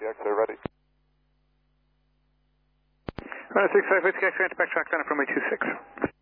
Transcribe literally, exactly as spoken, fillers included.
X, they're ready. Runway six five, Whiskey X-ray, backtrack center from runway two six.